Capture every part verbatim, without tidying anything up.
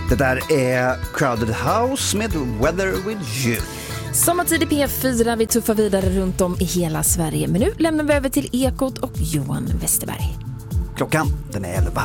Det där är Crowded House med Weather With You. Sommartid i P fyra, vi tuffar vidare runt om i hela Sverige. Men nu lämnar vi över till Ekot och Johan Westerberg. Klockan, den är elva.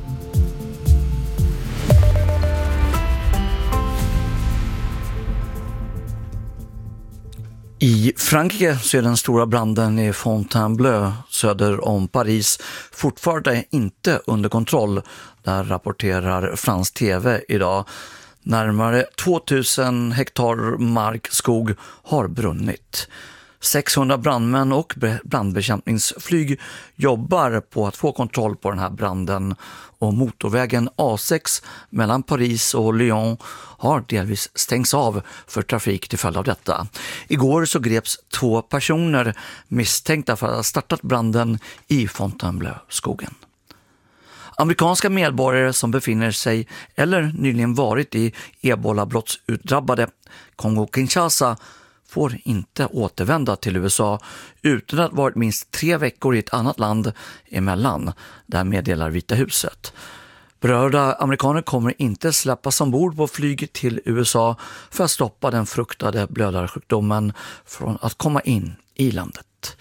I Frankrike så är den stora branden i Fontainebleau söder om Paris fortfarande inte under kontroll. Där rapporterar fransk tv idag. Närmare tvåtusen hektar mark skog har brunnit. sexhundra brandmän och brandbekämpningsflyg jobbar på att få kontroll på den här branden, och motorvägen A sex mellan Paris och Lyon har delvis stängts av för trafik till följd av detta. Igår så greps två personer misstänkta för att ha startat branden i Fontainebleau-skogen. Amerikanska medborgare som befinner sig eller nyligen varit i ebola-brottsutdrabbade Kongo-Kinshasa får inte återvända till U S A utan att varit minst tre veckor i ett annat land emellan. Där meddelar Vita huset. Berörda amerikaner kommer inte släppas ombord på flyg till U S A för att stoppa den fruktade blödarsjukdomen från att komma in i landet.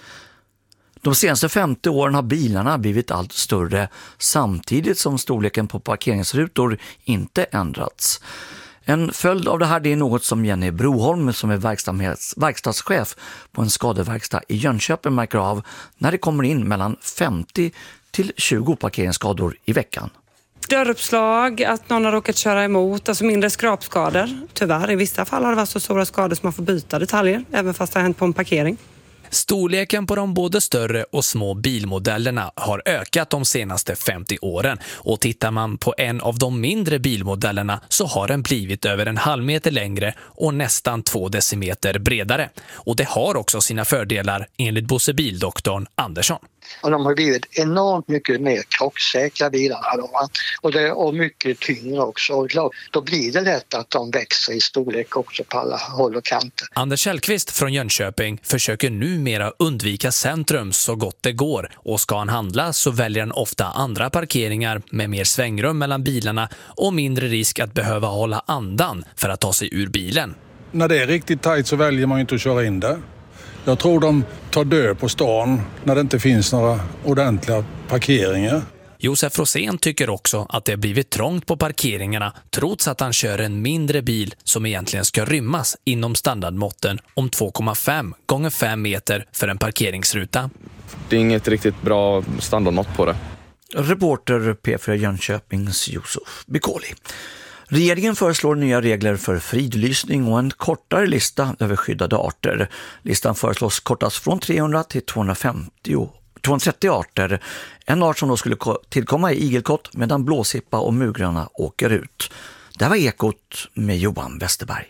De senaste femtio åren har bilarna blivit allt större samtidigt som storleken på parkeringsrutor inte ändrats. En följd av det här det är något som Jenny Broholm som är verksamhets, verkstadschef på en skadeverkstad i Jönköping märker av när det kommer in mellan femtio till tjugo parkeringsskador i veckan. Dörruppslag, att någon har råkat köra emot, alltså mindre skrapskador. Tyvärr, i vissa fall har det varit så stora skador som man får byta detaljer, även fast det har hänt på en parkering. Storleken på de både större och små bilmodellerna har ökat de senaste femtio åren, och tittar man på en av de mindre bilmodellerna så har den blivit över en halv meter längre och nästan två decimeter bredare. Och det har också sina fördelar enligt Bosse Bildoktorn Andersson. Och de har blivit enormt mycket mer krocksäkra bilarna då, va? Och, det, och mycket tyngre också. Och klart, då blir det lätt att de växer i storlek också på alla håll och kanter. Anders Kjellqvist från Jönköping försöker numera undvika centrum så gott det går. Och ska han handla så väljer han ofta andra parkeringar med mer svängrum mellan bilarna och mindre risk att behöva hålla andan för att ta sig ur bilen. När det är riktigt tajt så väljer man inte att köra in där. Jag tror de tar död på stan när det inte finns några ordentliga parkeringar. Josef Rosén tycker också att det har blivit trångt på parkeringarna trots att han kör en mindre bil som egentligen ska rymmas inom standardmåtten om två komma fem gånger fem meter för en parkeringsruta. Det är inget riktigt bra standardmått på det. Reporter P fyra Jönköpings Josef Bikoli. Regeringen föreslår nya regler för fridlysning och en kortare lista över skyddade arter. Listan föreslås kortas från trehundra till tvåhundrafemtio, tvåhundratrettio arter. En art som då skulle tillkomma i igelkott medan blåsippa och mugrarna åker ut. Det var Ekot med Johan Westerberg.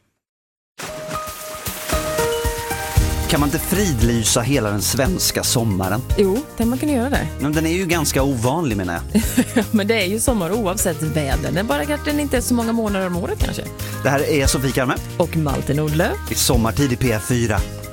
Kan man inte fridlysa hela den svenska sommaren? Jo, det man kan göra det. Men den är ju ganska ovanlig, menar jag. Men det är ju sommar oavsett väder. Det är bara kanske den inte är så många månader om året kanske. Det här är Sofie Karme och Malte Nordlöf i Sommartid i P fyra.